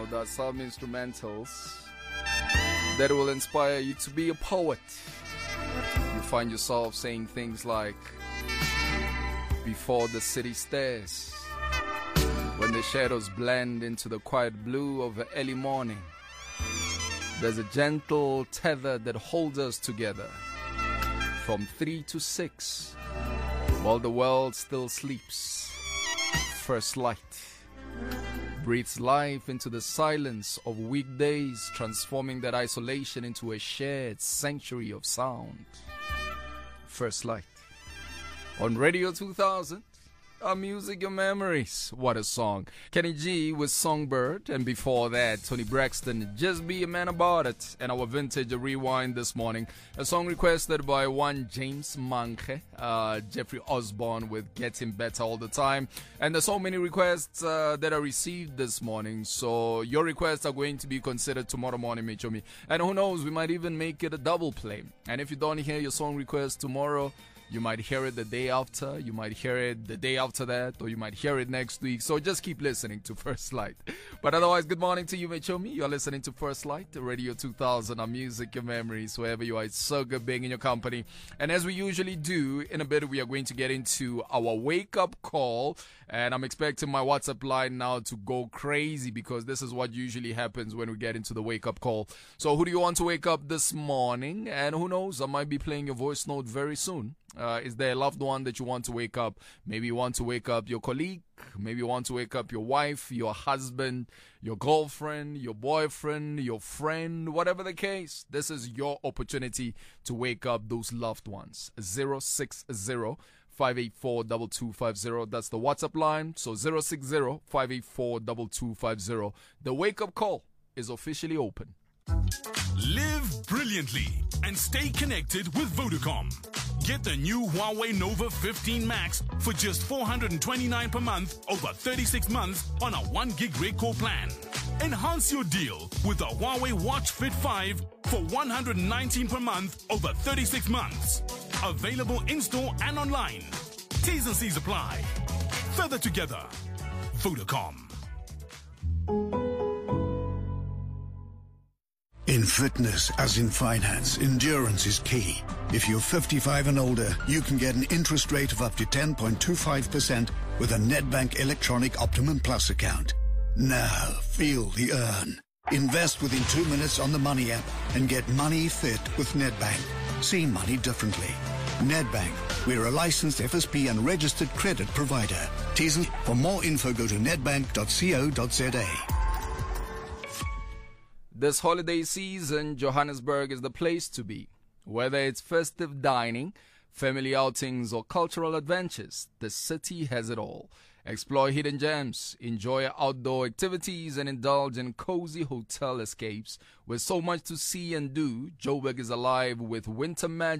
There are some instrumentals that will inspire you to be a poet. You find yourself saying things like, before the city stares, when the shadows blend into the quiet blue of the early morning, there's a gentle tether that holds us together from 3 to 6 while the world still sleeps. First light breathes life into the silence of weekdays, transforming that isolation into a shared sanctuary of sound. First light on Radio 2000. Our music, your memories. What a song. Kenny G with Songbird. And before that, Tony Braxton, Just Be a Man About It. And our vintage rewind this morning. A song requested by one James Manke, Jeffrey Osborne with Getting Better All the Time. And there's so many requests that are received this morning. So your requests are going to be considered tomorrow morning, Michomi. And who knows, we might even make it a double play. And if you don't hear your song request tomorrow, you might hear it the day after, you might hear it the day after that, or you might hear it next week. So just keep listening to First Light. But otherwise, good morning to you, Michomi. You're listening to First Light, Radio 2000, our music, your memories, wherever you are. It's so good being in your company. And as we usually do, in a bit, we are going to get into our wake-up call. And I'm expecting my WhatsApp line now to go crazy because this is what usually happens when we get into the wake-up call. So who do you want to wake up this morning? And who knows, I might be playing your voice note very soon. Is there a loved one that you want to wake up? Maybe you want to wake up your colleague. Maybe you want to wake up your wife, your husband, your girlfriend, your boyfriend, your friend, whatever the case. This is your opportunity to wake up those loved ones. 060-584-2250. That's the WhatsApp line. So 060-584-2250. The wake-up call is officially open. Live brilliantly and stay connected with Vodacom. Get the new Huawei Nova 15 Max for just $429 per month over 36 months on a 1 gig rate core plan. Enhance your deal with the Huawei Watch Fit 5 for $119 per month over 36 months. Available in-store and online. T's and C's apply. Further together, Vodacom. In fitness, as in finance, endurance is key. If you're 55 and older, you can get an interest rate of up to 10.25% with a Nedbank Electronic Optimum Plus account. Now, feel the earn. Invest within 2 minutes on the Money app and get money fit with Nedbank. See money differently. Nedbank, we're a licensed FSP and registered credit provider. For more info, go to nedbank.co.za. This holiday season, Johannesburg is the place to be. Whether it's festive dining, family outings, or cultural adventures, the city has it all. Explore hidden gems, enjoy outdoor activities, and indulge in cozy hotel escapes. With so much to see and do, Joburg is alive with winter magic.